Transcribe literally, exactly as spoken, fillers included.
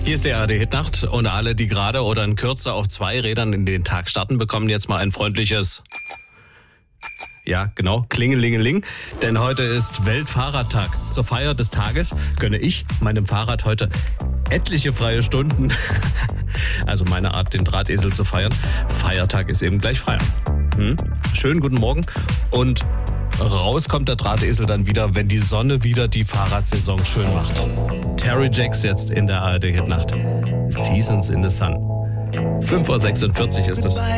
Hier ist der A R D-Hitnacht und alle, die gerade oder in Kürze auf zwei Rädern in den Tag starten, bekommen jetzt mal ein freundliches, ja genau, Klingelingeling, denn heute ist Weltfahrradtag. Zur Feier des Tages gönne ich meinem Fahrrad heute etliche freie Stunden, also meine Art, den Drahtesel zu feiern. Feiertag ist eben gleich Feiern. Hm? Schönen guten Morgen und raus kommt der Drahtesel dann wieder, wenn die Sonne wieder die Fahrradsaison schön macht. Terry Jacks jetzt in der A R D-Hitnacht. Seasons in the Sun. fünf Uhr sechsundvierzig ist es.